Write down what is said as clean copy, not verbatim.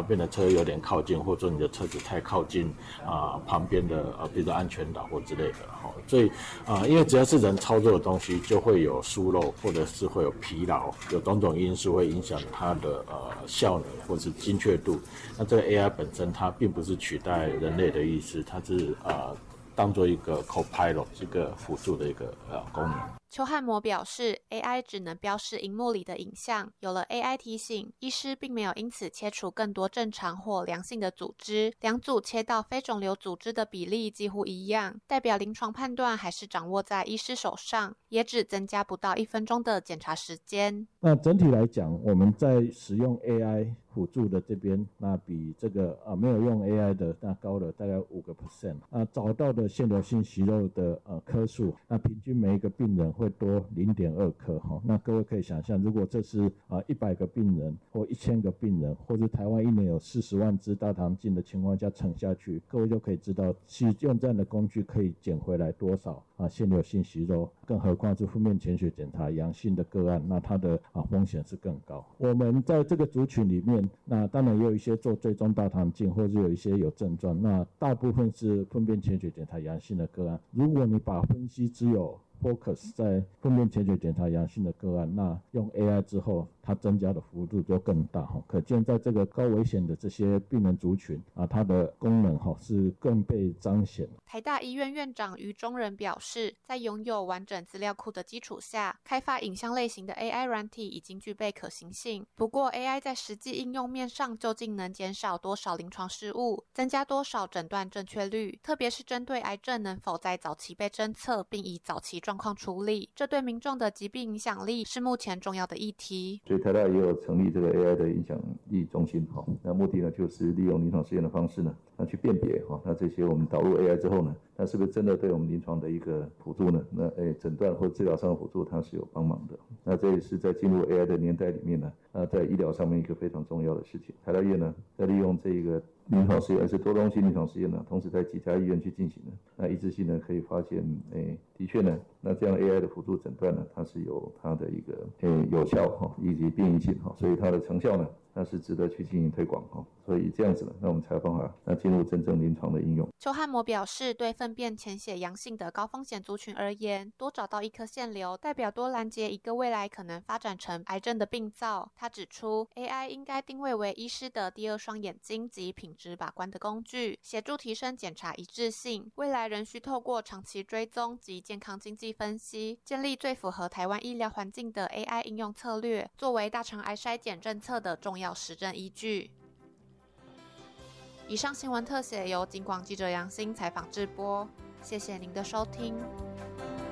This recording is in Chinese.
旁边的车有点靠近，或者说你的车子太靠近旁边的比如说安全岛或之类的。所以因为只要是人操作的东西，就会有疏漏，或者是会有疲劳，有种种因素会影响它的效能或是精确度。那这个 AI 本身它并不是取代人类的意思，它是当做一个 co-pilot 一个辅助的一个功能。 邱汉模表示 AI 只能标示萤幕里的影像，有了 AI 提醒，医师并没有因此切除更多正常或良性的组织，两组切到非肿瘤组织的比例几乎一样，代表临床判断还是掌握在医师手上，也只增加不到1分钟的检查时间。 那整体来讲，我们在使用 AI 辅助的这边，那比这个没有用 AI 的那高了大概5%。找到的腺瘤性息肉的颗数，那平均每一个病人会多0.2颗哈。那各位可以想象，如果这是100个病人或1000个病人，或者台湾一年有40万支大肠镜的情况下乘下去，各位就可以知道，其实用这样的工具可以捡回来多少腺瘤性息肉，更何况是粪便潜血检查阳性的个案，那它的风险是更高。我们在这个族群里面，那当然也有一些做追踪大肠镜，或者有一些有症状，那大部分是粪便潜血检查阳性的个案。如果你把分析只有 focus 在粪便潜血检查阳性的个案，那用 AI 之后，它增加的幅度就更大。可见在这个高危险的这些病人族群它的功能是更被彰显。 台大医院院长于中仁表示，在拥有完整资料库的基础下，开发影像类型的 AI 软体已经具备可行性。不过 AI 在实际应用面上究竟能减少多少临床失误，增加多少诊断正确率，特别是针对癌症能否在早期被侦测并以早期状况处理，这对民众的疾病影响力是目前重要的议题。 所以台大也有成立这个 AI 的影响力中心，那目的呢就是利用临床实验的方式呢，那去辨别那这些我们导入 AI 之后呢，那是不是真的对我们临床的一个辅助呢？那诊断或治疗上的辅助它是有帮忙的。那这也是在进入 AI 的年代里面呢，在医疗上面一个非常重要的事情。台大医院呢，在利用这个临床实验，是多中心临床实验呢，同时在几家医院去进行的，那一致性呢可以发现，的确呢，那这样 AI 的辅助诊断呢，它是有它的一个有效以及便利性所以它的成效呢，那是值得去进行推广所以这样子呢，那我们才有办法那进入真正临床的应用。 邱汉模表示，对粪便潜血阳性的高风险族群而言，多找到一颗腺瘤，代表多拦截一个未来可能发展成癌症的病灶。他指出 ，AI 应该定位为医师的第二双眼睛及品质把关的工具，协助提升检查一致性。未来仍需透过长期追踪及健康经济分析，建立最符合台湾医疗环境的 AI 应用策略，作为大肠癌筛检政策的重要实证依据。以上新闻特写由警广记者杨欣采访制播，谢谢您的收听。